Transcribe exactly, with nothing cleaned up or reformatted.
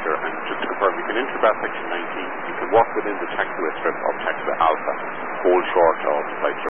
Commander, and just to confirm, you can enter about Section nineteen, you can work within the taxiway strip of taxiway Alpha, hold short of flight